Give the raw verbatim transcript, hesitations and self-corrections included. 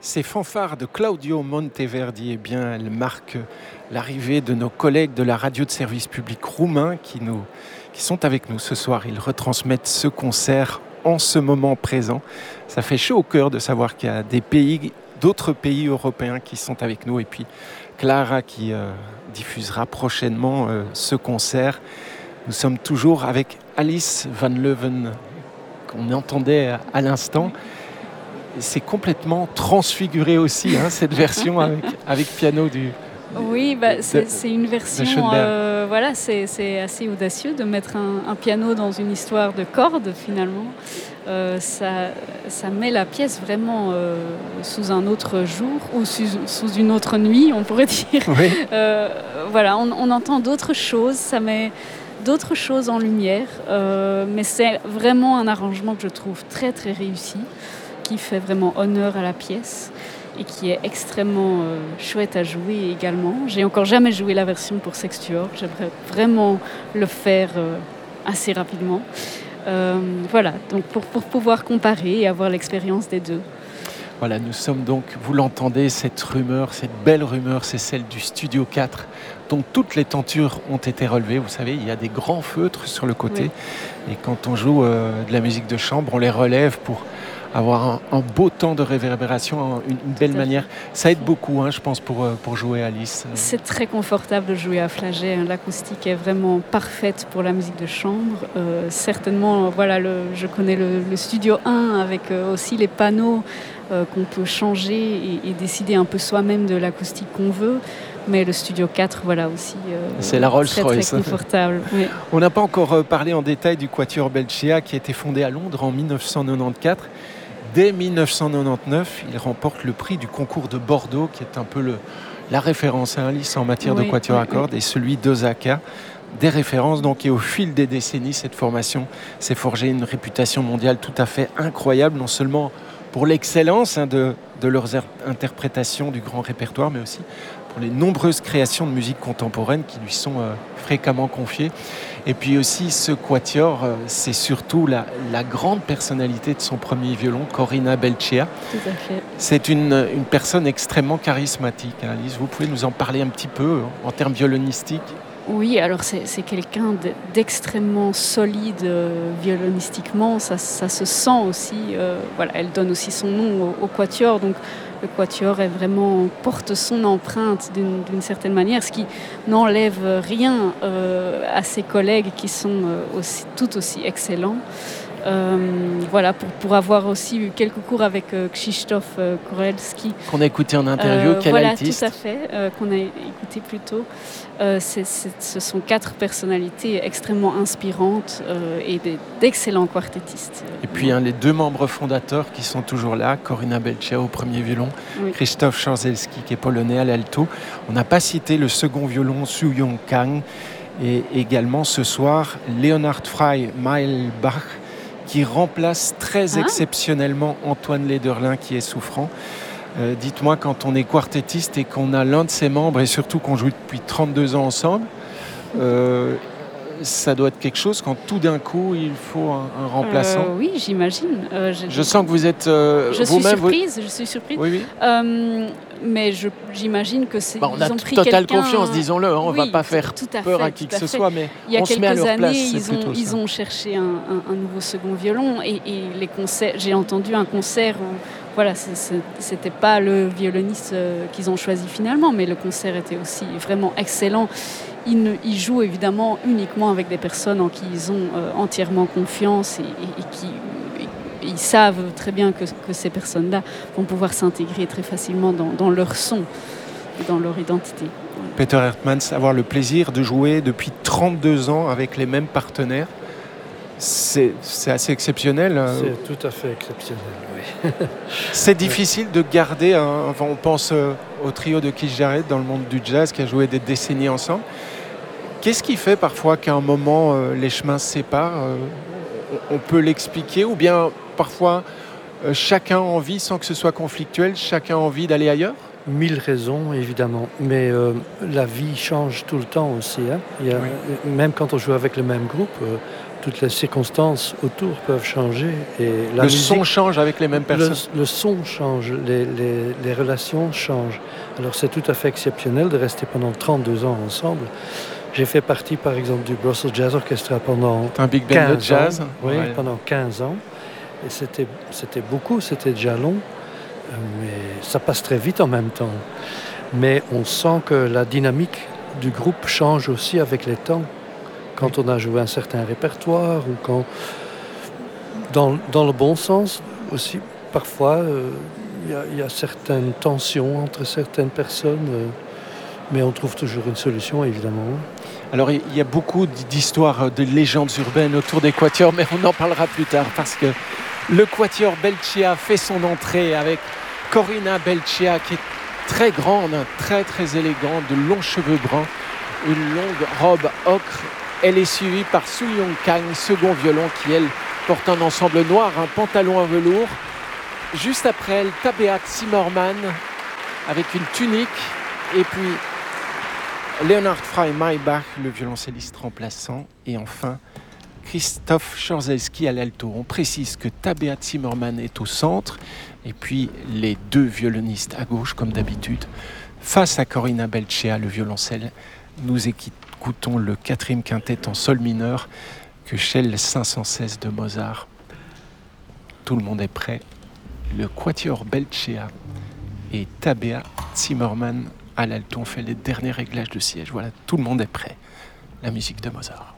Ces fanfares de Claudio Monteverdi, eh bien, elles marquent l'arrivée de nos collègues de la radio de service public roumain qui, nous, qui sont avec nous ce soir. Ils retransmettent ce concert en ce moment présent. Ça fait chaud au cœur de savoir qu'il y a des pays, d'autres pays européens qui sont avec nous. Et puis Clara qui euh, diffusera prochainement euh, ce concert. Nous sommes toujours avec Alice Van Leuven, qu'on entendait à l'instant. C'est complètement transfiguré aussi, hein, cette version avec, avec piano du... Oui, bah, c'est, de, c'est une version, euh, voilà, c'est, c'est assez audacieux de mettre un, un piano dans une histoire de cordes finalement. Euh, ça, ça met la pièce vraiment euh, sous un autre jour ou sous, sous une autre nuit, on pourrait dire. Oui. Euh, voilà, on, on entend d'autres choses, ça met d'autres choses en lumière, euh, mais c'est vraiment un arrangement que je trouve très très réussi, qui fait vraiment honneur à la pièce et qui est extrêmement euh, chouette à jouer également. J'ai encore jamais joué la version pour Sextuor, j'aimerais vraiment le faire euh, assez rapidement. Euh, voilà, donc pour, pour pouvoir comparer et avoir l'expérience des deux. Voilà, nous sommes donc, vous l'entendez, cette rumeur, cette belle rumeur, c'est celle du Studio quatre, dont toutes les tentures ont été relevées. Vous savez, il y a des grands feutres sur le côté, oui. Et quand on joue euh, de la musique de chambre, on les relève pour avoir un, un beau temps de réverbération, une, une belle manière. Ça aide beaucoup, hein, je pense, pour, pour jouer Alice. C'est très confortable de jouer à Flagey. L'acoustique est vraiment parfaite pour la musique de chambre. Euh, certainement, voilà, le, je connais le, le Studio un avec euh, aussi les panneaux euh, qu'on peut changer et, et décider un peu soi-même de l'acoustique qu'on veut. Mais le Studio quatre, voilà aussi, euh, c'est la Rolls-Royce. Très, très confortable. Oui. On n'a pas encore parlé en détail du Quatuor Belcea qui a été fondé à Londres en dix-neuf cent quatre-vingt-quatorze. Dès dix-neuf cent quatre-vingt-dix-neuf, il remporte le prix du concours de Bordeaux, qui est un peu le, la référence à Alice en matière oui, de quatuor à cordes, oui. Et celui d'Osaka. Des références, donc, et au fil des décennies, cette formation s'est forgée une réputation mondiale tout à fait incroyable, non seulement pour l'excellence hein, de, de leurs interprétations du grand répertoire, mais aussi pour les nombreuses créations de musique contemporaine qui lui sont euh, fréquemment confiées. Et puis aussi, ce quatuor, euh, c'est surtout la, la grande personnalité de son premier violon, Corina Belcea. Tout à fait. C'est une, une personne extrêmement charismatique, hein, Alice. Vous pouvez nous en parler un petit peu en, en termes violonistiques ? Oui, alors c'est, c'est quelqu'un d'extrêmement solide euh, violonistiquement, ça, ça se sent aussi. Euh, voilà, elle donne aussi son nom au, au quatuor, donc le quatuor est vraiment, porte son empreinte d'une, d'une certaine manière, ce qui n'enlève rien euh, à ses collègues qui sont euh, aussi, tout aussi excellents. Euh, voilà, pour, pour avoir aussi eu quelques cours avec euh, Krzysztof euh, Kurelski. Qu'on a écouté en interview, euh, quel voilà, altiste. Tout à fait, euh, qu'on a écouté plus tôt. Euh, c'est, c'est, ce sont quatre personnalités extrêmement inspirantes euh, et des, d'excellents quartettistes. Et puis hein, les deux membres fondateurs qui sont toujours là, Corina Belcea au premier violon, oui. Krzysztof Szarzelski qui est polonais à l'alto. On n'a pas cité le second violon, Soo-Young Kang, et également ce soir, Leonhard Frey Mailbach, qui remplace très ah. exceptionnellement Antoine Lederlin qui est souffrant. Euh, dites-moi, quand on est quartettiste et qu'on a l'un de ses membres, et surtout qu'on joue depuis trente-deux ans ensemble, euh, ça doit être quelque chose quand tout d'un coup il faut un, un remplaçant. Euh, oui, j'imagine. Euh, je sens que vous êtes euh, je vous-même. Suis surprise, vous... Je suis surprise. Oui, oui. Euh, mais je, j'imagine que c'est. Bah, on a ils ont pris totale quelqu'un... confiance, disons-le. Hein, on ne oui, va pas faire tout à peur fait, à qui que à ce fait. soit, mais il y a on se met à leur années, place. Ils ont, ils ont cherché un, un, un nouveau second violon et, et les concerts. J'ai entendu un concert où. Voilà, c'est, c'est, c'était pas le violoniste euh, qu'ils ont choisi finalement, mais le concert était aussi vraiment excellent. Ils, ne, ils jouent évidemment uniquement avec des personnes en qui ils ont euh, entièrement confiance et, et, et qui et, ils savent très bien que, que ces personnes-là vont pouvoir s'intégrer très facilement dans, dans leur son et dans leur identité. Voilà. Peter Hertmans, avoir le plaisir de jouer depuis trente-deux ans avec les mêmes partenaires. C'est, c'est assez exceptionnel. C'est tout à fait exceptionnel, oui. C'est difficile de garder, un, enfin on pense au trio de Keith Jarrett dans le monde du jazz qui a joué des décennies ensemble. Qu'est-ce qui fait parfois qu'à un moment euh, les chemins se séparent euh, on peut l'expliquer ou bien parfois euh, chacun a envie, sans que ce soit conflictuel, chacun a envie d'aller ailleurs ? Mille raisons, évidemment, mais euh, la vie change tout le temps aussi. Hein. Il y a, oui. Même quand on joue avec le même groupe, euh, toutes les circonstances autour peuvent changer. Et la le musique, son change avec les mêmes personnes. Le, le son change, les, les, les relations changent. Alors c'est tout à fait exceptionnel de rester pendant trente-deux ans ensemble. J'ai fait partie par exemple du Brussels Jazz Orchestra pendant un big band de jazz. Ans, oui, ouais. pendant quinze ans. Et c'était, c'était beaucoup, c'était déjà long, mais ça passe très vite en même temps. Mais on sent que la dynamique du groupe change aussi avec les temps. Quand on a joué un certain répertoire ou quand, dans, dans le bon sens aussi, parfois, il euh, y, y a certaines tensions entre certaines personnes, euh, mais on trouve toujours une solution, évidemment. Alors, il y a beaucoup d'histoires, de légendes urbaines autour des quatuors, mais on en parlera plus tard parce que le quatuor Belcea fait son entrée avec Corina Belcea qui est très grande, très très élégante, de longs cheveux bruns, une longue robe ocre. Elle est suivie par Su Young Kang, second violon, qui elle porte un ensemble noir, un pantalon en velours. Juste après elle, Tabea Zimmermann avec une tunique et puis Leonhard Frei Maybach, le violoncelliste remplaçant, et enfin Christoph Szorzewski à l'alto. On précise que Tabea Zimmermann est au centre et puis les deux violonistes à gauche comme d'habitude. Face à Corina Belcea, le violoncelle, nous écoutons le quatrième quintet en sol mineur que Shell cinq cent seize de Mozart. Tout le monde est prêt. Le quatuor Belcea et Tabea Zimmermann à l'alto. On fait les derniers réglages de siège. Voilà, tout le monde est prêt. La musique de Mozart.